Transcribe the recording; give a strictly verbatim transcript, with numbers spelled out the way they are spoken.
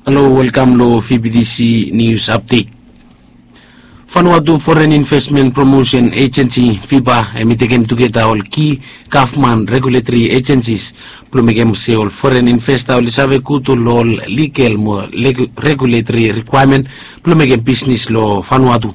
Hello, welcome to V B D C News Update. Vanuatu Foreign Investment Promotion Agency FIPA emitikem together all key government regulatory agencies plumegem se all foreign investor all save kutul all legal mo regulatory requirement plumegem business law Vanuatu